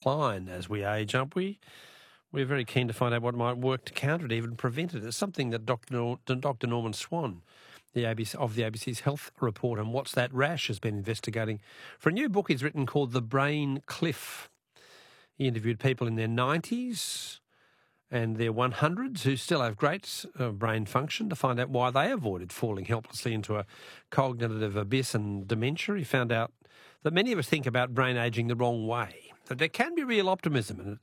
decline as we age, aren't we? We're very keen to find out what might work to counter it, even prevent it. It's something that Dr. Norman Swan, the ABC's Health Report and What's That Rash, has been investigating for a new book he's written called The Brain Cliff. He interviewed people in their 90s and their 100s who still have great brain function to find out why they avoided falling helplessly into a cognitive abyss and dementia. He found out that many of us think about brain ageing the wrong way, that there can be real optimism in it.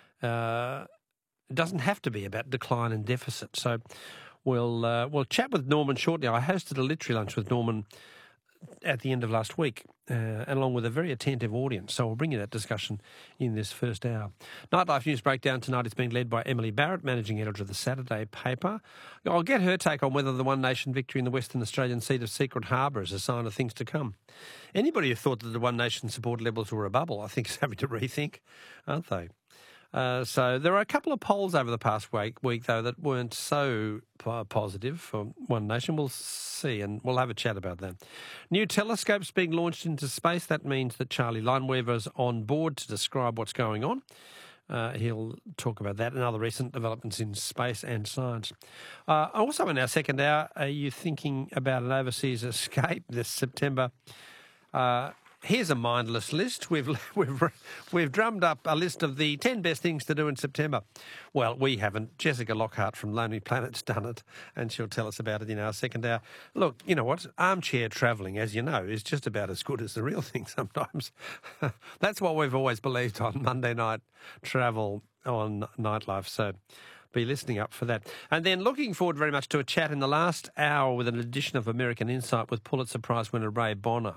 It doesn't have to be about decline and deficit. So we'll chat with Norman shortly. I hosted a literary lunch with Norman at the end of last week, along with a very attentive audience. So we'll bring you that discussion in this first hour. Nightlife News Breakdown tonight is being led by Emily Barrett, managing editor of the Saturday paper. I'll get her take on whether the One Nation victory in the Western Australian seat of Secret Harbour is a sign of things to come. Anybody who thought that the One Nation support levels were a bubble, I think is having to rethink, aren't they? So there are a couple of polls over the past week, though, that weren't so positive for One Nation. We'll see, and we'll have a chat about that. New telescopes being launched into space. That means that Charlie Lineweaver's on board to describe what's going on. He'll talk about that and other recent developments in space and science. Also in our second hour, are you thinking about an overseas escape this September? Here's a mindless list. We've drummed up a list of the 10 best things to do in September. Well, we haven't. Jessica Lockhart from Lonely Planet's done it, and she'll tell us about it in our second hour. Look, you know what? Armchair travelling, as you know, is just about as good as the real thing sometimes. That's what we've always believed on Monday night travel on Nightlife. So be listening up for that. And then looking forward very much to a chat in the last hour with an edition of American Insight with Pulitzer Prize winner Ray Bonner.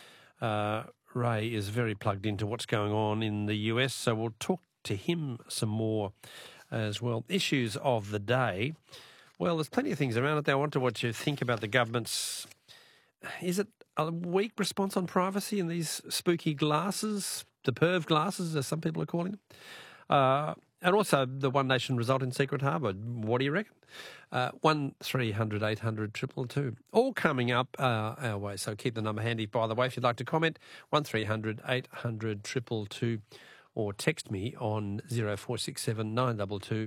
Ray is very plugged into what's going on in the US, so we'll talk to him some more as well. Issues of the day. Well, there's plenty of things around it there. I wonder what you think about the government's... Is it a weak response on privacy in these spooky glasses, the perv glasses, as some people are calling them? And also the One Nation result in Secret Harbour. What do you reckon? 1300 800 222. All coming up our way, so keep the number handy. By the way, if you'd like to comment, 1300 800 222, or text me on 0467 922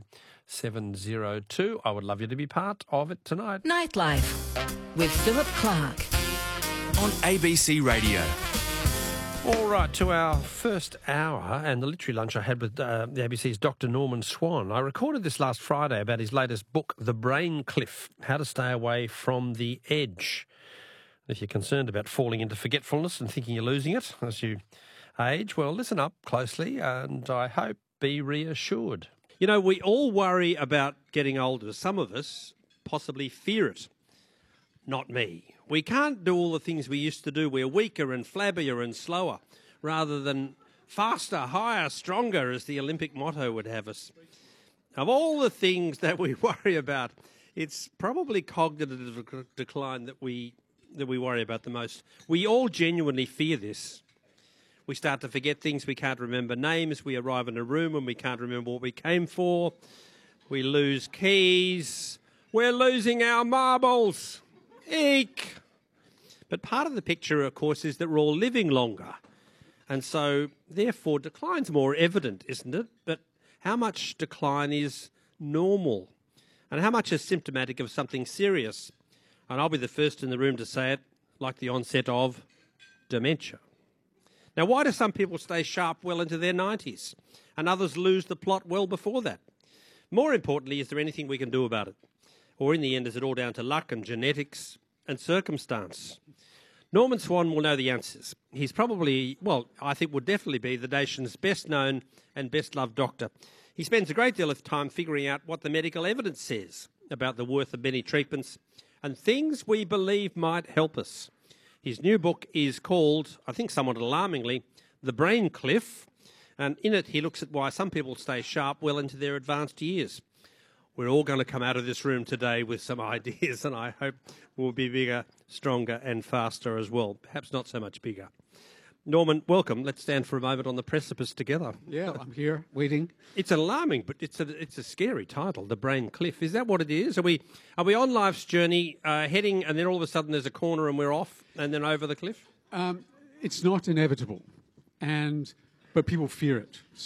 702. I would love you to be part of it tonight. Nightlife with Philip Clark on ABC Radio. All right, to our first hour and the literary lunch I had with the ABC's Dr. Norman Swan. I recorded this last Friday about his latest book, The Brain Cliff, How to Stay Away from the Edge. If you're concerned about falling into forgetfulness and thinking you're losing it as you age, well, listen up closely and I hope be reassured. You know, we all worry about getting older. Some of us possibly fear it. Not me. We can't do all the things we used to do. We're weaker and flabbier and slower, rather than faster, higher, stronger, as the Olympic motto would have us. Of all the things that we worry about, it's probably cognitive decline that we worry about the most. We all genuinely fear this. We start to forget things. We can't remember names. We arrive in a room and we can't remember what we came for. We lose keys. We're losing our marbles. Eek! But part of the picture, of course, is that we're all living longer. And so, therefore, decline's more evident, isn't it? But how much decline is normal? And how much is symptomatic of something serious? And I'll be the first in the room to say it, like the onset of dementia. Now, why do some people stay sharp well into their 90s and others lose the plot well before that? More importantly, is there anything we can do about it? Or in the end, is it all down to luck and genetics and circumstance? Norman Swan will know the answers. He's probably, well, I think would definitely be the nation's best known and best loved doctor. He spends a great deal of time figuring out what the medical evidence says about the worth of many treatments and things we believe might help us. His new book is called, I think somewhat alarmingly, The Brain Cliff, and in it he looks at why some people stay sharp well into their advanced years. We're all going to come out of this room today with some ideas, and I hope we'll be bigger, stronger and faster as well. Perhaps not so much bigger. Norman, welcome. Let's stand for a moment on the precipice together. Yeah, I'm here, waiting. It's alarming, but it's a scary title, The Brain Cliff. Is that what it is? Are we on life's journey, heading, and then all of a sudden there's a corner and we're off, and then over the cliff? It's not inevitable, but people fear it.